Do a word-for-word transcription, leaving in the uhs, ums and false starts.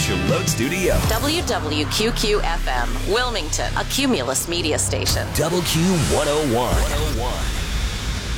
Central Load Studio. W W Q Q F M, Wilmington, a Cumulus media station. Double Q one oh one.